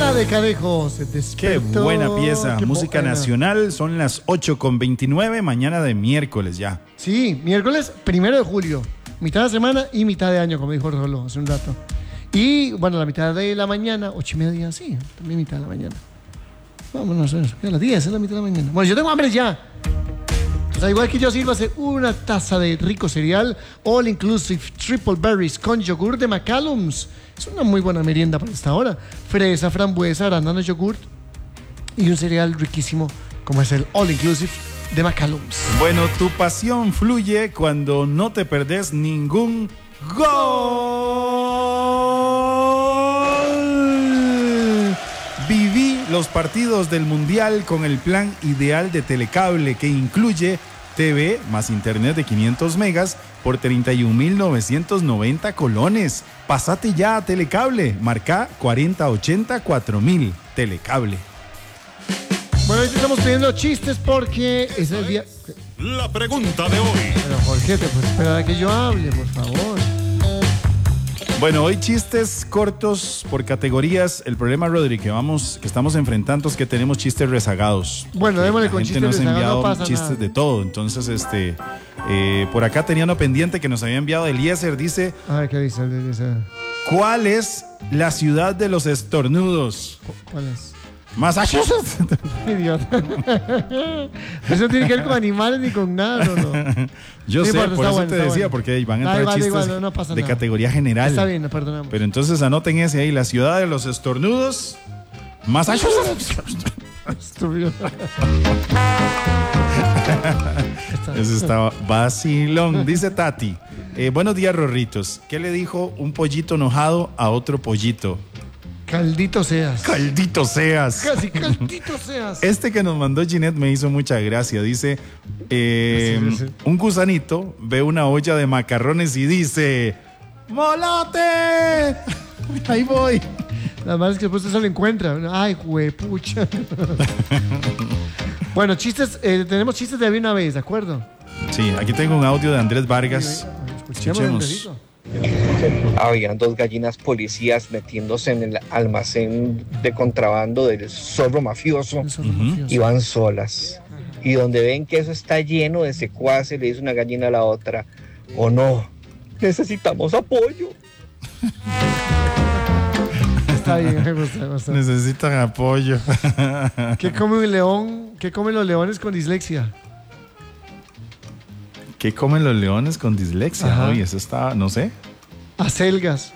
La de Cadejo se despertó. Qué buena pieza, Qué música buena. nacional. Son las 8:29, mañana de miércoles ya. Sí, miércoles 1 de julio. Mitad de semana y mitad de año, como dijo Rolo hace un rato. Y bueno, la mitad de la mañana, 8:30, sí, también mitad de la mañana. Vámonos, a las 10 es la mitad de la mañana. Bueno, yo tengo hambre ya. O sea, igual que yo sirvo hacer una taza de rico cereal All Inclusive Triple Berries con yogur de McCallum's. Es una muy buena merienda para esta hora. Fresa, frambuesa, arándano, yogur y un cereal riquísimo como es el All Inclusive de McCallum's. Bueno, tu pasión fluye cuando no te perdés ningún gol. Viví los partidos del Mundial con el plan ideal de Telecable que incluye TV más internet de 500 megas por 31.990 colones. Pásate ya a Telecable. Marca 4080-4000. Telecable. Bueno, hoy estamos pidiendo chistes porque es el día... La pregunta de hoy. Pero Jorge, pues espera a que yo hable, por favor. Bueno, hoy chistes cortos por categorías. El problema, Rodri, que estamos enfrentando es que tenemos chistes rezagados. Bueno, démosle con gente chistes nos ha rezagados, enviado no pasa chistes nada. de todo. Entonces, por acá tenían pendiente que nos había enviado Eliezer. Dice, A ver, ¿qué dice? ¿cuál es la ciudad de los estornudos? ¿Cuál es? Massachusetts. Idiota. Eso no tiene que ver con animales ni con nada, no. Yo Sí, sé, pero por está eso bueno, te está decía, bueno. porque ahí van a Da entrar igual, chistes igual, no pasa de nada. categoría general. Está bien, lo perdonamos. Pero entonces anoten ese ahí, la ciudad de los estornudos, Massachusetts. Estúpido. Eso estaba vacilón. Dice Tati, buenos días, Rorritos. ¿Qué le dijo un pollito enojado a otro pollito? Caldito seas. Caldito seas. Casi caldito seas. Este que nos mandó Ginette me hizo mucha gracia. Dice, Sí. un gusanito ve una olla de macarrones y dice, ¡molote! Ahí voy. La verdad es que después se lo encuentra. Ay, huepucha. Bueno, chistes, tenemos chistes de una vez, ¿de acuerdo? Sí, aquí tengo un audio de Andrés Vargas. Escuchemos el besito. Habían dos gallinas policías metiéndose en el almacén de contrabando del zorro mafioso. Eso es mafioso. Iban solas. Y donde ven que eso está lleno de secuaces, le dice una gallina a la otra, "Oh no, necesitamos apoyo". Está bien, me gusta, me gusta. Necesitan apoyo. ¿Qué come un león? ¿Qué comen los leones con dislexia? ¿Qué comen los leones con dislexia? Ajá. Oye, eso está, no sé. Acelgas.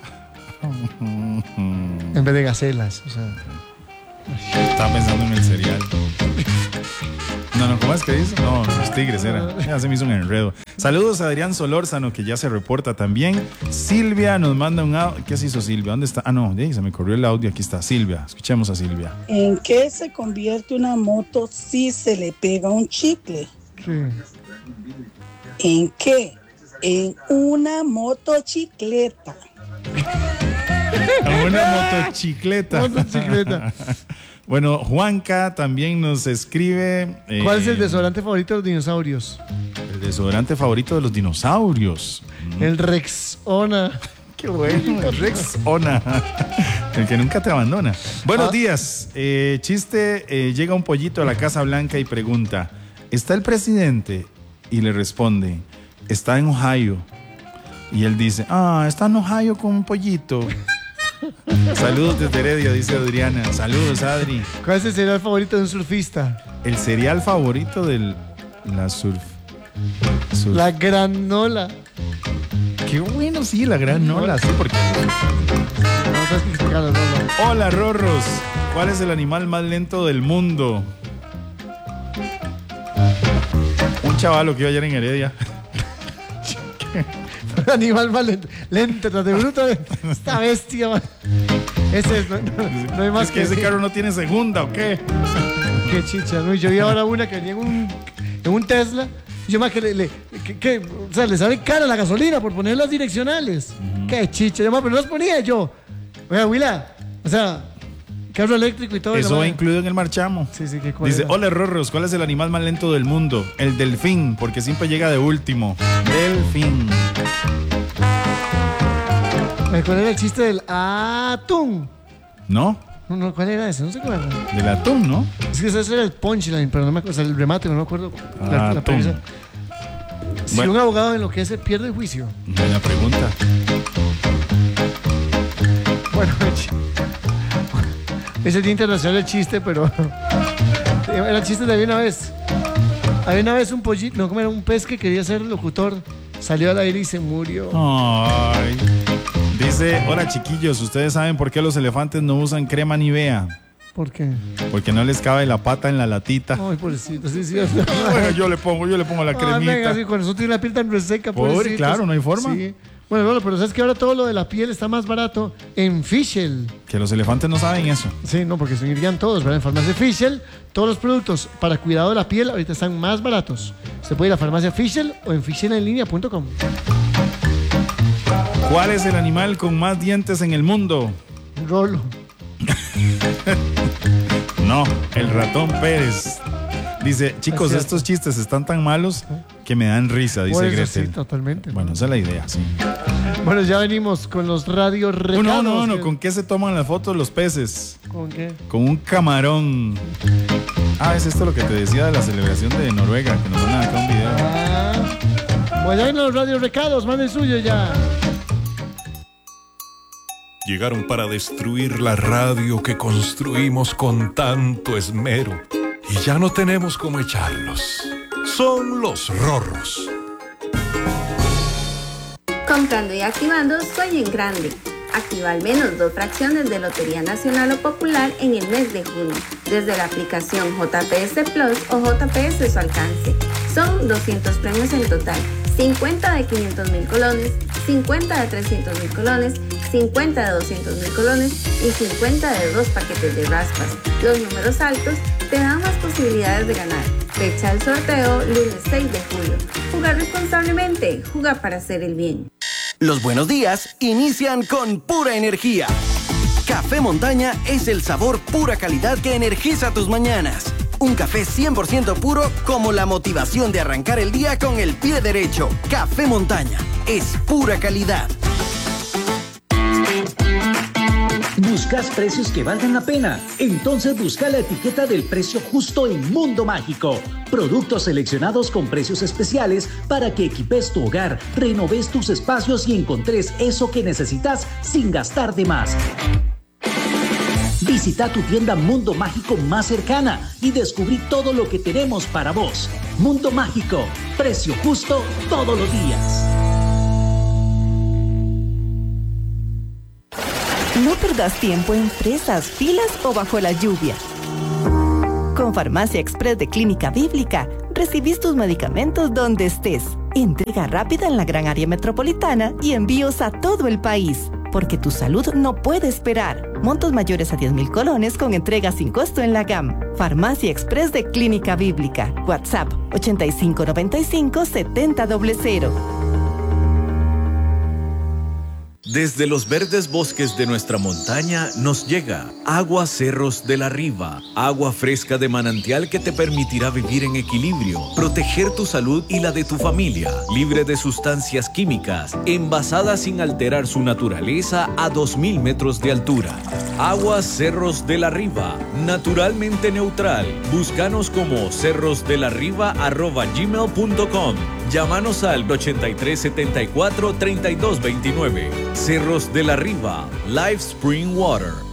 En vez de gacelas. O sea. Estaba pensando en el cereal. No, ¿cómo es que dice? No, los tigres era. Ya se me hizo un enredo. Saludos a Adrián Solórzano, que ya se reporta también. Silvia nos manda un audio. ¿Qué se hizo Silvia? ¿Dónde está? Ah, no, se me corrió el audio. Aquí está Silvia. Escuchemos a Silvia. ¿En qué se convierte una moto si se le pega un chicle? ¿Qué? ¿En qué? En una motocicleta. Una motocicleta. Motocicleta. Bueno, Juanca también nos escribe. ¿Cuál es el desodorante favorito de los dinosaurios? El desodorante favorito de los dinosaurios. El Rexona. Qué bueno, el Rexona. El que nunca te abandona. Buenos días. Chiste, llega un pollito a la Casa Blanca y pregunta, ¿está el presidente? Y le responde, está en Ohio. Y él dice, está en Ohio con un pollito. Saludos desde Heredia, dice Adriana. Saludos, Adri. ¿Cuál es el cereal favorito de un surfista? El cereal favorito de la surf. La granola. Qué bueno, sí, la granola, sí, porque... No sabes qué explicarlo, no. Hola, Rorros. ¿Cuál es el animal más lento del mundo? Un chavalo que iba ayer en Heredia. Animal más lento. Lento, tras de bruto. Esta bestia, man. Ese es, no hay más Es que ese carro no tiene segunda, ¿o qué? Qué chicha, ¿no? Yo vi ahora una que venía en un Tesla. Yo más que le sale cara la gasolina por poner las direccionales. Qué chicha, yo más, pero no las ponía yo. Oiga, Willa, o sea, carro eléctrico y todo. Eso va incluido en el marchamo. Sí, qué Dice, hola, Rorros, ¿cuál es el animal más lento del mundo? El delfín, porque siempre llega de último. Delfín. ¿Cuál era el chiste del atún? ¿No? No, ¿cuál era ese? No se acuerda. Del atún, ¿no? Es que ese era el punchline, pero no me acuerdo, o sea, el remate, no me acuerdo. La Atún. premisa. Si Bueno. un abogado enloquece, pierde el juicio. Buena pregunta. Bueno, es el Día Internacional del Chiste, pero era el chiste de había una vez. Había una vez un pollito, no, como era un pez que quería ser locutor, salió al aire y se murió. Ay. Dice, hola chiquillos, ¿ustedes saben por qué los elefantes no usan crema Nivea? ¿Por qué? Porque no les cabe la pata en la latita. Ay, pobrecito, sí. Bueno, yo le pongo la cremita. Venga, sí, con eso tiene la piel tan reseca, Pobre, pobrecitos. claro, no hay forma. Sí. Bueno, pero ¿sabes que ahora todo lo de la piel está más barato en Fischl? Que los elefantes no saben eso. Sí, no, porque se irían todos, ¿verdad? En Farmacia Fischl, todos los productos para cuidado de la piel ahorita están más baratos. Se puede ir a Farmacia Fischl o en fischelenlinea.com. ¿Cuál es el animal con más dientes en el mundo? Rolo. No, el ratón Pérez. Dice, chicos, Es cierto. estos chistes están tan malos que me dan risa, dice Por eso Gretel. sí, totalmente. Bueno, esa es la idea, sí. Bueno, ya venimos con los radio recados. No, ¿con qué se toman las fotos los peces? ¿Con qué? Con un camarón. Ah, es esto lo que te decía de la celebración de Noruega, que nos mandan acá un video. Pues ya vienen los radio recados, manden suyo ya. Llegaron para destruir la radio que construimos con tanto esmero. Y ya no tenemos cómo echarlos. Son los rorros. Comprando y activando Sueño en Grande. Activa al menos 2 fracciones de Lotería Nacional o Popular en el mes de junio, desde la aplicación JPS Plus o JPS Su Alcance. Son 200 premios en total, 50 de 500,000 colones, 50 de 300,000 colones, 50 de 200,000 colones y 50 de 2 paquetes de raspas. Los números altos te dan más posibilidades de ganar. Fecha del sorteo, lunes 6 de julio. Jugar responsablemente, jugar para hacer el bien. Los buenos días inician con pura energía. Café Montaña es el sabor pura calidad que energiza tus mañanas. Un café 100% puro como la motivación de arrancar el día con el pie derecho. Café Montaña es pura calidad. ¿Buscas precios que valgan la pena? Entonces busca la etiqueta del precio justo en Mundo Mágico. Productos seleccionados con precios especiales para que equipes tu hogar, renoves tus espacios y encontres eso que necesitas sin gastar de más. Visita tu tienda Mundo Mágico más cercana y descubrí todo lo que tenemos para vos. Mundo Mágico, precio justo todos los días. No perdas tiempo en fresas, filas o bajo la lluvia. Con Farmacia Express de Clínica Bíblica, recibís tus medicamentos donde estés. Entrega rápida en la gran área metropolitana y envíos a todo el país. Porque tu salud no puede esperar. Montos mayores a 10,000 colones con entrega sin costo en la GAM. Farmacia Express de Clínica Bíblica. WhatsApp 8595-7000. Desde los verdes bosques de nuestra montaña nos llega Agua Cerros de la Riva, agua fresca de manantial que te permitirá vivir en equilibrio, proteger tu salud y la de tu familia, libre de sustancias químicas, envasada sin alterar su naturaleza a 2,000 metros de altura. Agua Cerros de la Riva, naturalmente neutral. Búscanos como cerrosdelarriba@gmail.com. Llámanos al 8374-3229. Cerros de la Riva, Live Spring Water.